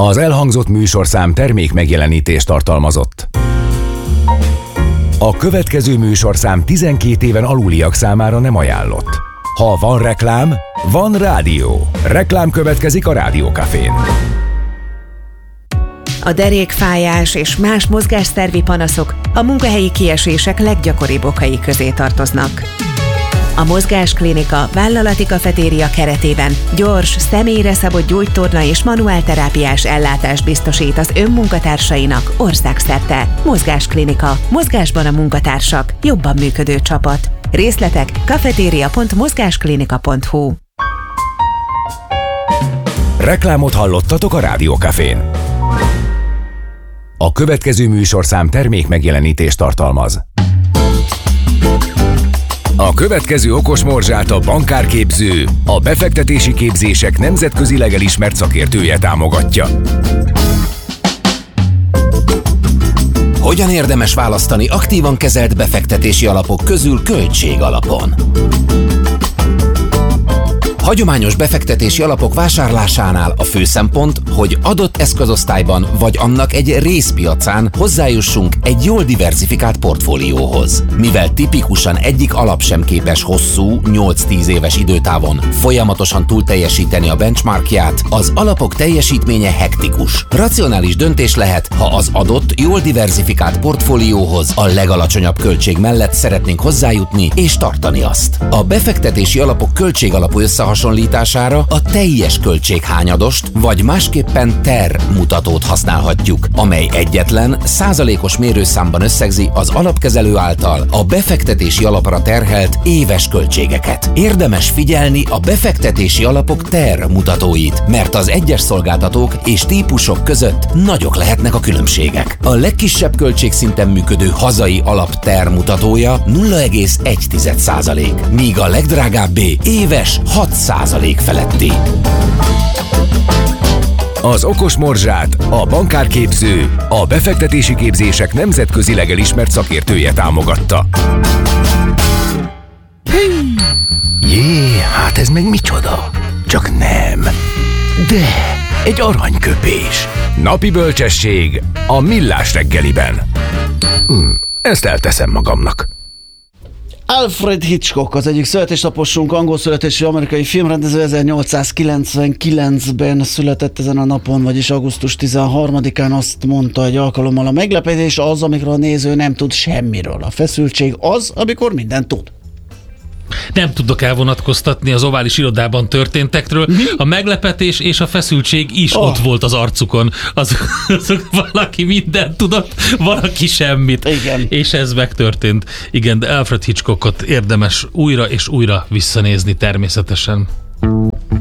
Az elhangzott műsorszám termék megjelenítést tartalmazott. A következő műsorszám 12 éven aluliak számára nem ajánlott. Ha van reklám, van rádió. Reklám következik a Rádiókafén. A derékfájás és más mozgásszervi panaszok a munkahelyi kiesések leggyakoribb okai közé tartoznak. A Mozgásklinika vállalati kafetéria keretében gyors, személyre szabott gyógytorna és manuálterápiás ellátást biztosít az önmunkatársainak országszerte. Mozgásklinika. Mozgásban a munkatársak. Jobban működő csapat. Részletek kafeteria.mozgásklinika.hu. Reklámot hallottatok a Rádiókafén. A következő műsorszám termék megjelenítést tartalmaz. A következő okos morzsát a Bankárképző, a befektetési képzések nemzetközileg elismert szakértője támogatja. Hogyan érdemes választani aktívan kezelt befektetési alapok közül költségalapon? Hagyományos befektetési alapok vásárlásánál a fő szempont, hogy adott eszközosztályban vagy annak egy részpiacán hozzájussunk egy jól diversifikált portfólióhoz. Mivel tipikusan egyik alap sem képes hosszú, 8-10 éves időtávon folyamatosan túlteljesíteni a benchmarkját, az alapok teljesítménye hektikus. Racionális döntés lehet, ha az adott, jól diversifikált portfólióhoz a legalacsonyabb költség mellett szeretnénk hozzájutni és tartani azt. A befektetési alapok költségalapú összehasonlítására a teljes költséghányadost, vagy másképpen TER mutatót használhatjuk, amely egyetlen, százalékos mérőszámban összegzi az alapkezelő által a befektetési alapra terhelt éves költségeket. Érdemes figyelni a befektetési alapok TER mutatóit, mert az egyes szolgáltatók és típusok között nagyok lehetnek a különbségek. A legkisebb költségszinten működő hazai alap TER mutatója 0,1%, míg a legdrágábbé éves 6% feletti. Az okos morzsát a Bankárképző, a befektetési képzések nemzetközileg elismert szakértője támogatta. Jé, hát ez meg micsoda? Csak nem. De, egy aranyköpés. Napi bölcsesség a Millás reggeliben. Ezt elteszem magamnak. Alfred Hitchcock, az egyik születésnaposunk, angol születésű amerikai filmrendező, 1899-ben született ezen a napon, vagyis augusztus 13-án. Azt mondta egy alkalommal: a meglepetés az, amikor a néző nem tud semmiről. A feszültség az, amikor mindent tud. Nem tudok elvonatkoztatni az ovális irodában történtekről. A meglepetés és a feszültség is ott volt az arcukon. Azok valaki mindent tudott, valaki semmit. Igen. És ez megtörtént. Igen, de Alfred Hitchcockot érdemes újra és újra visszanézni természetesen.